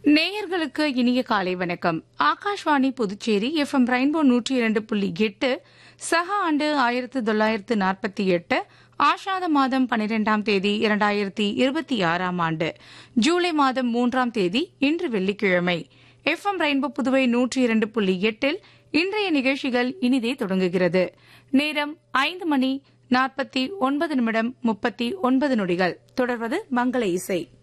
நேயர்களுக்கு இனிய காலை வணக்கம். ஆகாஷ்வாணி புதுச்சேரி எஃப்எம் ரெயின்போ 102.8 சக ஆண்டு 1948 ஆஷாத மாதம் 12ஆம் தேதி 2026ஆம் ஆண்டு ஜூலை மாதம் 3ஆம் தேதி இன்று வெள்ளிக்கிழமை. எஃப்எம் ரெயின்போ புதுவை 102.8 இன்றைய நிகழ்ச்சிகள் இனிதே தொடங்குகிறது. நேரம் 5 மணி 49 நிமிடம் 39 நொடிகள். தொடர்வது மங்கள இசை.